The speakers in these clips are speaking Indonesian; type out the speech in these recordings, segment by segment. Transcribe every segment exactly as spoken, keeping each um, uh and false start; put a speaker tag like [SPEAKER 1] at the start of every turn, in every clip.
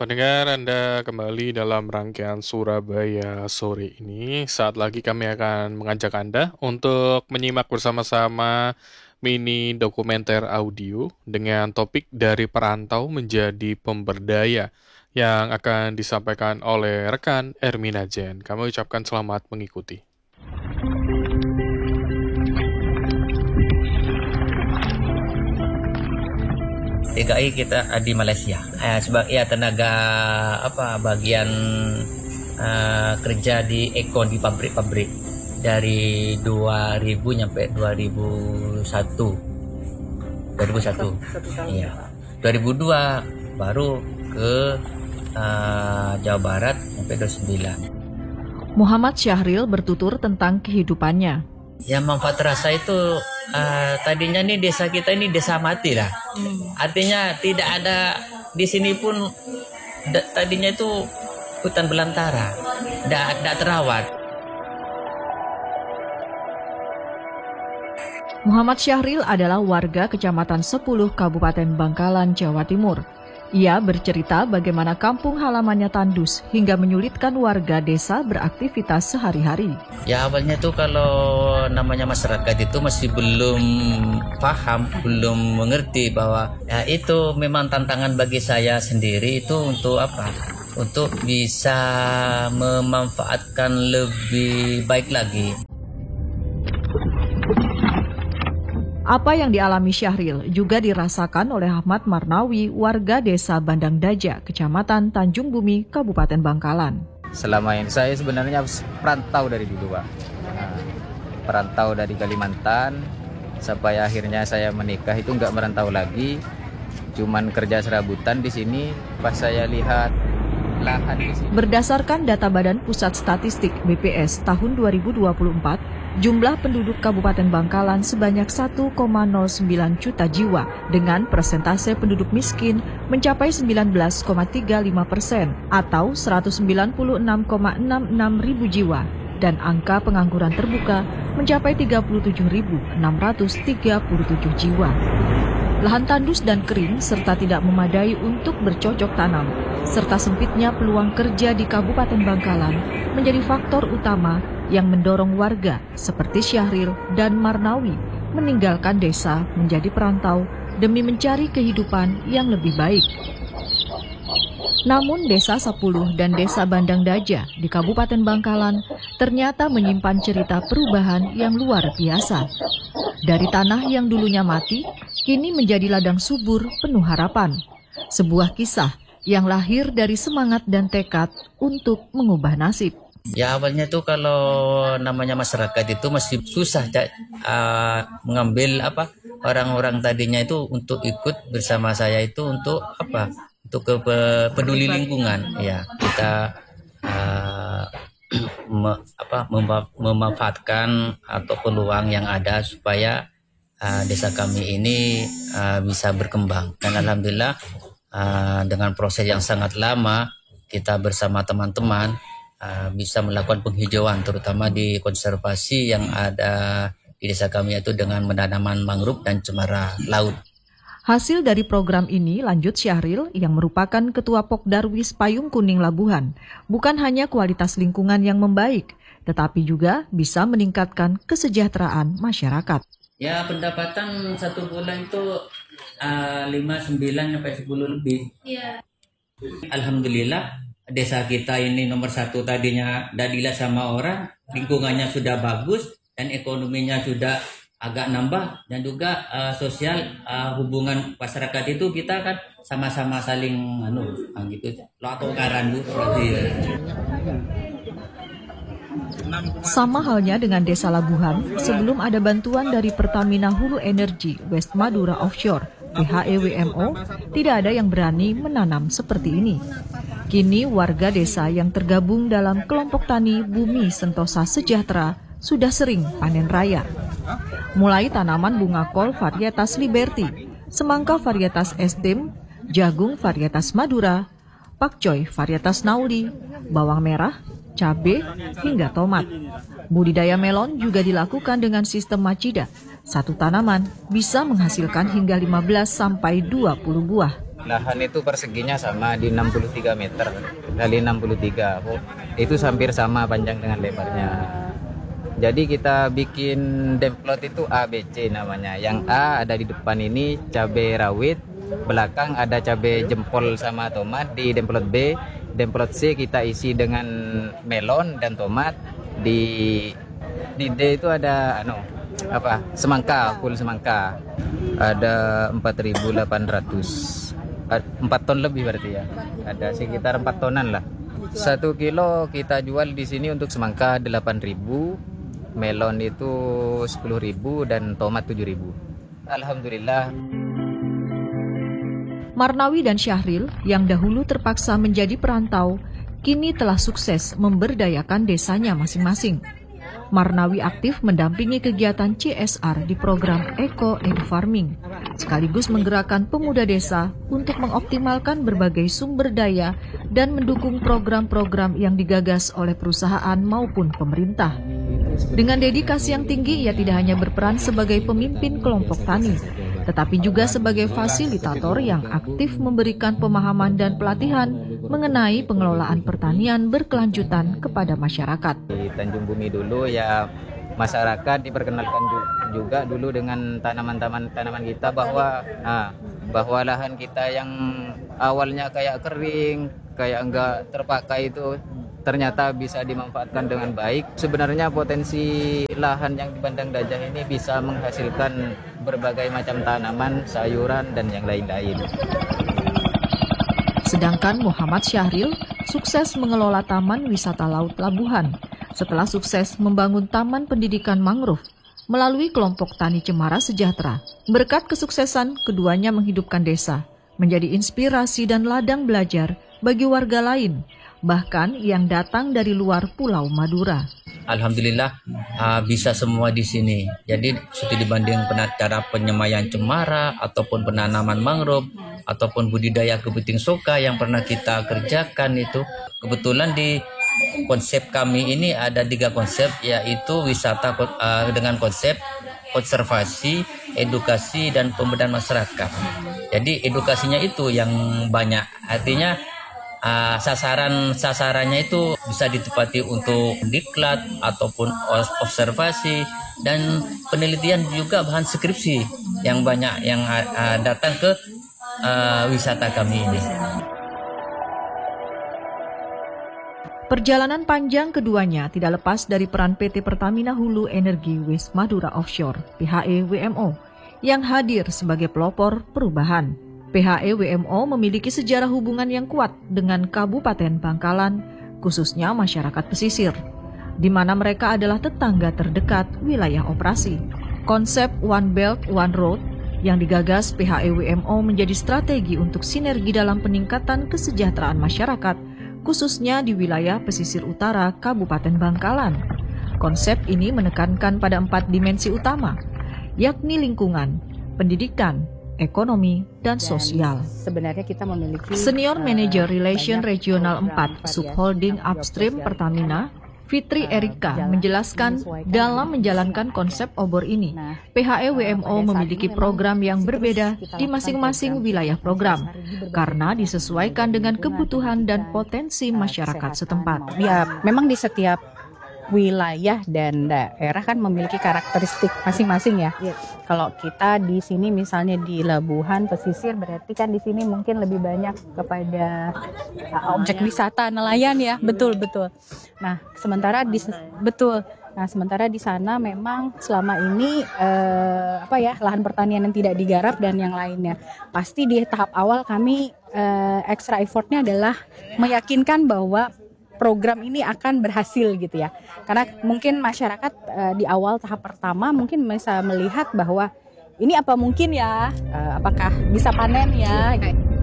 [SPEAKER 1] Pendengar, Anda kembali dalam rangkaian Surabaya sore ini. Saat lagi kami akan mengajak Anda untuk menyimak bersama-sama mini dokumenter audio dengan topik dari perantau menjadi pemberdaya yang akan disampaikan oleh rekan Ermina Jen. Kami ucapkan selamat mengikuti.
[SPEAKER 2] T K I kita di Malaysia. Eh, sebagai ya tenaga apa bagian uh, kerja di ekon di pabrik-pabrik dari dua ribu sampai dua ribu satu. dua ribu satu. Iya. dua ribu dua baru ke uh, Jawa Barat sampai dua ribu sembilan.
[SPEAKER 3] Muhammad Syahril bertutur tentang kehidupannya.
[SPEAKER 2] Ya, manfaat rasa itu uh, tadinya nih desa kita ini desa mati lah. Hmm. Artinya tidak ada di sini pun da, tadinya itu hutan belantara, tidak terawat.
[SPEAKER 3] Muhammad Syahril adalah warga Kecamatan sepuluh Kabupaten Bangkalan, Jawa Timur. Ia bercerita bagaimana kampung halamannya tandus hingga menyulitkan warga desa beraktivitas sehari-hari.
[SPEAKER 2] Ya awalnya tuh kalau namanya masyarakat itu masih belum paham, belum mengerti bahwa ya itu memang tantangan bagi saya sendiri itu untuk apa? Untuk bisa memanfaatkan lebih baik lagi.
[SPEAKER 3] Apa yang dialami Syahril juga dirasakan oleh Ahmad Marnawi, warga desa Bandang Daja, Kecamatan Tanjung Bumi, Kabupaten Bangkalan.
[SPEAKER 4] Selama ini saya sebenarnya perantau dari dulu, Pak. Nah, perantau dari Kalimantan sampai akhirnya saya menikah itu nggak merantau lagi, cuman kerja serabutan di sini. Pas saya lihat lahan di sini.
[SPEAKER 3] Berdasarkan data Badan Pusat Statistik B P S tahun dua ribu dua puluh empat, jumlah penduduk Kabupaten Bangkalan sebanyak satu koma nol sembilan juta jiwa dengan persentase penduduk miskin mencapai sembilan belas koma tiga lima persen atau seratus sembilan puluh enam koma enam enam ribu jiwa dan angka pengangguran terbuka mencapai tiga puluh tujuh ribu enam ratus tiga puluh tujuh jiwa. Lahan tandus dan kering serta tidak memadai untuk bercocok tanam, serta sempitnya peluang kerja di Kabupaten Bangkalan menjadi faktor utama yang mendorong warga seperti Syahril dan Marnawi meninggalkan desa menjadi perantau demi mencari kehidupan yang lebih baik. Namun Desa Sepuluh dan Desa Bandang Daja di Kabupaten Bangkalan ternyata menyimpan cerita perubahan yang luar biasa. Dari tanah yang dulunya mati, kini menjadi ladang subur penuh harapan. Sebuah kisah yang lahir dari semangat dan tekad untuk mengubah nasib.
[SPEAKER 2] Ya awalnya tuh kalau namanya masyarakat itu masih susah uh, mengambil apa orang-orang tadinya itu untuk ikut bersama saya itu untuk apa untuk ke peduli lingkungan. Ya kita uh, me, apa memanfaatkan atau peluang yang ada supaya uh, desa kami ini uh, bisa berkembang. Dan alhamdulillah uh, dengan proses yang sangat lama kita bersama teman-teman Uh, bisa melakukan penghijauan terutama di konservasi yang ada di desa kami yaitu dengan menanaman mangrove dan cemara laut.
[SPEAKER 3] Hasil dari program ini, lanjut Syahril yang merupakan Ketua Pokdarwis Payung Kuning Labuhan, bukan hanya kualitas lingkungan yang membaik, tetapi juga bisa meningkatkan kesejahteraan masyarakat.
[SPEAKER 2] Ya pendapatan satu bulan itu uh, lima, sembilan sampai sepuluh lebih. Yeah. Alhamdulillah. Desa kita ini nomor satu tadinya dah dilihat sama orang, lingkungannya sudah bagus dan ekonominya sudah agak nambah dan juga uh, sosial uh, hubungan masyarakat itu kita kan sama-sama saling anu gitu lo atau karan bu.
[SPEAKER 3] Sama halnya dengan Desa Labuhan, sebelum ada bantuan dari Pertamina Hulu Energi West Madura Offshore P H E W M O, tidak ada yang berani menanam seperti ini. Kini warga desa yang tergabung dalam kelompok tani Bumi Sentosa Sejahtera sudah sering panen raya. Mulai tanaman bunga kol varietas Liberty, semangka varietas Estem, jagung varietas Madura, pakcoy varietas Nauli, bawang merah, cabai, hingga tomat. Budidaya melon juga dilakukan dengan sistem macida. Satu tanaman bisa menghasilkan hingga lima belas sampai dua puluh buah.
[SPEAKER 4] Lahan itu perseginya sama di enam puluh tiga meter kali enam puluh tiga. Oh, itu hampir sama panjang dengan lebarnya. Jadi kita bikin demplot itu A B C namanya. Yang A ada di depan ini cabai rawit, belakang ada cabai jempol sama tomat. Di demplot B, demplot C kita isi dengan melon dan tomat. Di di D itu ada ano apa? Semangka, full semangka. Ada empat ribu delapan ratus. empat ton lebih berarti ya. Ada sekitar empat tonan lah. Satu kilo kita jual di sini untuk semangka delapan ribu, melon itu sepuluh ribu, dan tomat tujuh ribu. Alhamdulillah.
[SPEAKER 3] Marnawi dan Syahril yang dahulu terpaksa menjadi perantau, kini telah sukses memberdayakan desanya masing-masing. Marnawi aktif mendampingi kegiatan C S R di program Eco Edu Farming, sekaligus menggerakkan pemuda desa untuk mengoptimalkan berbagai sumber daya dan mendukung program-program yang digagas oleh perusahaan maupun pemerintah. Dengan dedikasi yang tinggi, ia tidak hanya berperan sebagai pemimpin kelompok tani, tetapi juga sebagai fasilitator yang aktif memberikan pemahaman dan pelatihan mengenai pengelolaan pertanian berkelanjutan kepada masyarakat.
[SPEAKER 4] Di Tanjung Bumi dulu ya masyarakat diperkenalkan juga dulu dengan tanaman-tanaman tanaman kita bahwa nah, bahwa lahan kita yang awalnya kayak kering, kayak enggak terpakai itu ternyata bisa dimanfaatkan dengan baik. Sebenarnya potensi lahan yang di Bandang Dajah ini bisa menghasilkan berbagai macam tanaman, sayuran, dan yang lain-lain.
[SPEAKER 3] Sedangkan Muhammad Syahril sukses mengelola Taman Wisata Laut Labuhan setelah sukses membangun Taman Pendidikan Mangrove melalui kelompok Tani Cemara Sejahtera. Berkat kesuksesan, keduanya menghidupkan desa, menjadi inspirasi dan ladang belajar bagi warga lain, bahkan yang datang dari luar Pulau Madura.
[SPEAKER 2] Alhamdulillah uh, bisa semua di sini. Jadi seperti dibanding cara penyemaian cemara ataupun penanaman mangrove ataupun budidaya kepiting soka yang pernah kita kerjakan itu, kebetulan di konsep kami ini ada tiga konsep, yaitu wisata uh, dengan konsep konservasi, edukasi, dan pemberdayaan masyarakat. Jadi edukasinya itu yang banyak, artinya Uh, sasaran sasarannya itu bisa ditepati untuk diklat ataupun observasi dan penelitian, juga bahan skripsi yang banyak yang uh, datang ke uh, wisata kami ini.
[SPEAKER 3] Perjalanan panjang keduanya tidak lepas dari peran P T Pertamina Hulu Energi West Madura Offshore P H E W M O yang hadir sebagai pelopor perubahan. P H E W M O memiliki sejarah hubungan yang kuat dengan Kabupaten Bangkalan, khususnya masyarakat pesisir, di mana mereka adalah tetangga terdekat wilayah operasi. Konsep One Belt One Road yang digagas P H E W M O menjadi strategi untuk sinergi dalam peningkatan kesejahteraan masyarakat, khususnya di wilayah pesisir utara Kabupaten Bangkalan. Konsep ini menekankan pada empat dimensi utama, yakni lingkungan, pendidikan, ekonomi, dan sosial.
[SPEAKER 5] Sebenarnya kita memiliki
[SPEAKER 3] Senior Manager Relation Regional empat Subholding Upstream Pertamina, Fitri Erika, menjelaskan dalam menjalankan konsep obor ini, P H E W M O memiliki program yang berbeda di masing-masing wilayah program karena disesuaikan dengan kebutuhan dan potensi masyarakat setempat.
[SPEAKER 5] Ya, memang di setiap wilayah dan daerah kan memiliki karakteristik masing-masing ya. Yeah. Kalau kita di sini misalnya di Labuhan pesisir, berarti kan di sini mungkin lebih banyak kepada uh, objek wisata nelayan ya. Betul betul. Nah sementara di betul. Nah sementara di sana memang selama ini uh, apa ya lahan pertanian yang tidak digarap dan yang lainnya. Pasti di tahap awal kami uh, extra effortnya adalah meyakinkan bahwa program ini akan berhasil gitu ya. Karena mungkin masyarakat uh, di awal tahap pertama mungkin bisa melihat bahwa ini apa mungkin ya, uh, apakah bisa panen ya.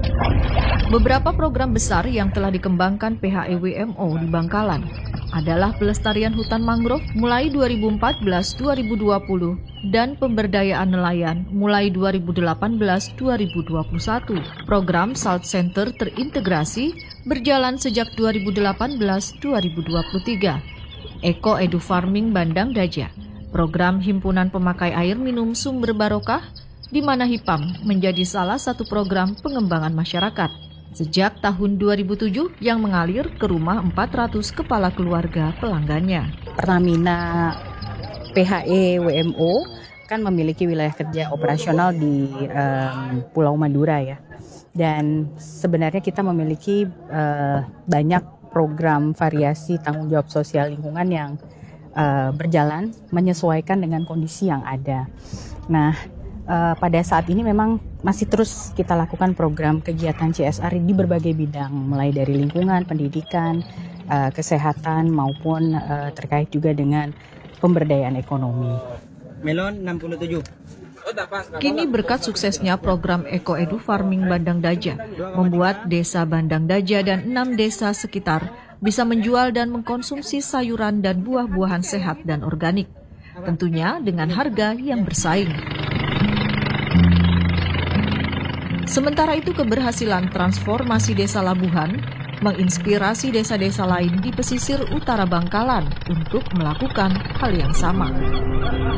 [SPEAKER 3] Beberapa program besar yang telah dikembangkan P H E W M O di Bangkalan adalah pelestarian hutan mangrove mulai dua ribu empat belas sampai dua ribu dua puluh dan pemberdayaan nelayan mulai dua ribu delapan belas sampai dua ribu dua puluh satu. Program Salt Center terintegrasi berjalan sejak dua ribu delapan belas sampai dua ribu dua puluh tiga. Eco Edu Farming Bandang Dajah, program himpunan pemakai air minum sumber barokah, di mana HIPAM menjadi salah satu program pengembangan masyarakat. Sejak tahun dua ribu tujuh yang mengalir ke rumah empat ratus kepala keluarga pelanggannya.
[SPEAKER 5] Pertamina P H E W M O kan memiliki wilayah kerja operasional di um, Pulau Madura ya. Dan sebenarnya kita memiliki uh, banyak program variasi tanggung jawab sosial lingkungan yang uh, berjalan menyesuaikan dengan kondisi yang ada. Nah, uh, pada saat ini memang masih terus kita lakukan program kegiatan C S R di berbagai bidang, mulai dari lingkungan, pendidikan, uh, kesehatan maupun uh, terkait juga dengan pemberdayaan ekonomi.
[SPEAKER 6] Melon enam puluh tujuh.
[SPEAKER 3] Kini berkat suksesnya program Eko Edu Farming Bandang Daja, membuat desa Bandang Daja dan enam desa sekitar bisa menjual dan mengkonsumsi sayuran dan buah-buahan sehat dan organik, tentunya dengan harga yang bersaing. Sementara itu keberhasilan transformasi desa Labuhan menginspirasi desa-desa lain di pesisir utara Bangkalan untuk melakukan hal yang sama.